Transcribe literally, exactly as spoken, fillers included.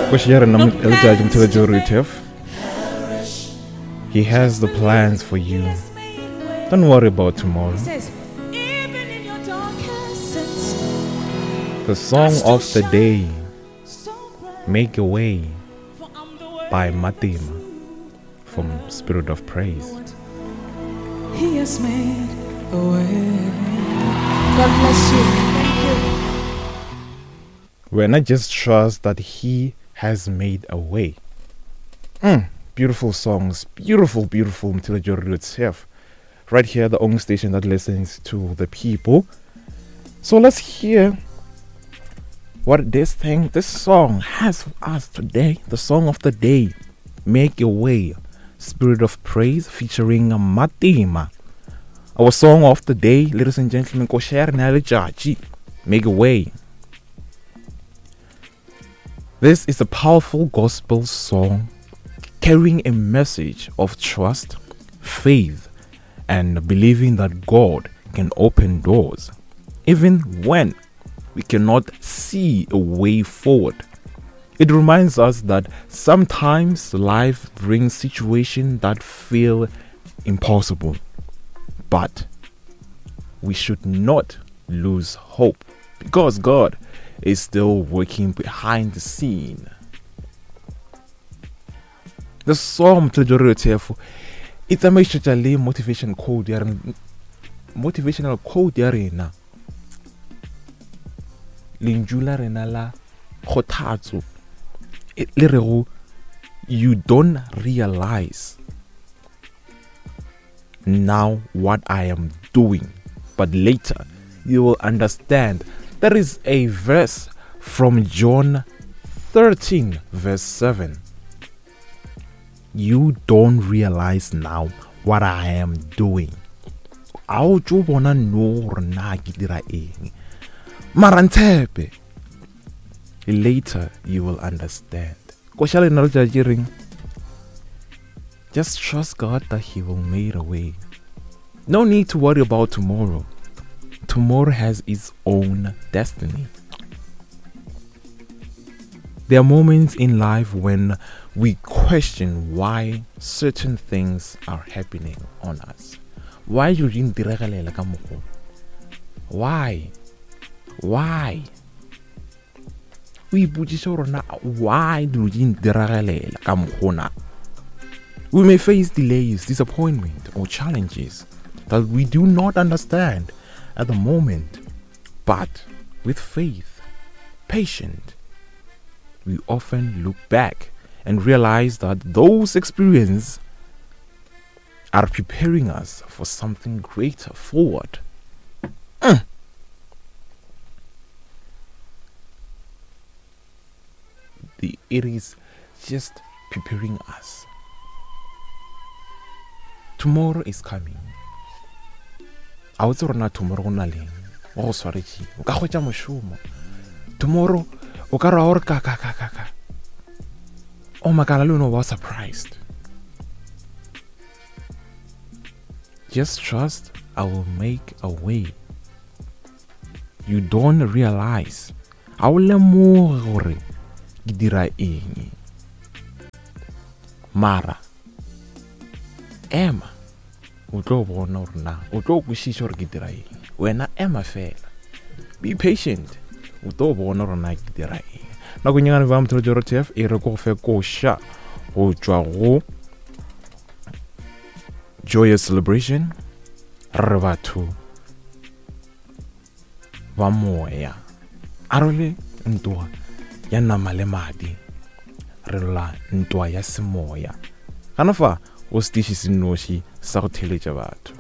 He has the plans for you. Don't worry about tomorrow. The song of the day, Make a Way by Matima from Spirit of Praise. He has made a way. God bless you. Thank you. When I just trust that He has made a way. Mm, beautiful songs, beautiful, beautiful Mtila Joru itself. Right here, the only station that listens to the people. So let's hear what this thing, this song has for us today. The song of the day, Make a Way, Spirit of Praise featuring Matima. Our song of the day, ladies and gentlemen, Koshare Nalijaji, Make a Way. This is a powerful gospel song carrying a message of trust, faith, and believing that God can open doors, even when we cannot see a way forward. It reminds us that sometimes life brings situations that feel impossible, but we should not lose hope because God is still working behind the scene. The song it's a major motivation code motivational code yarena linjula rena la kgothatso le rego you don't realize now what I am doing, but later you will understand. There is a verse from John thirteen verse seven. You don't realize now what I am doing. Ao tlo bona no re na ke dira eng. Mara ntshepe. Later you will understand. Koshale na re ring. Just trust God that He will make a way. No need to worry about tomorrow. Tomorrow has its own destiny. There are moments in life when we question why certain things are happening on us. Why you didn't diragalela ka mokgo? Why? Why? We iputsisa rona why do didn't diragalela ka mokgo na? We may face delays, disappointment, or challenges that we do not understand at the moment, but with faith, patient, we often look back and realize that those experiences are preparing us for something greater forward. Mm. The, it is just preparing us. Tomorrow is coming. I was rona tomorrow go na leng o swaretsi o ka khotsa moshomo tomorrow o ka ra or ka ka ka ka oh my God, I don't know, was surprised. Just trust I will make a way. You don't realize I will lemoga gore ke dira eng. Mara Emma o tlo bona gore na o tlo kwishisha gore ke dira eng. Wena ema fela. Be patient. O tlo bona gore na ke dira eng. Na go nyana ba motho Joro T F e re go fe ko sha go tswa go Joyous Celebration re batho ba moya arole ntwa ya nama le madi re la ntwa ya semoya kana fa o stishi sinoshi sa go theletša batho.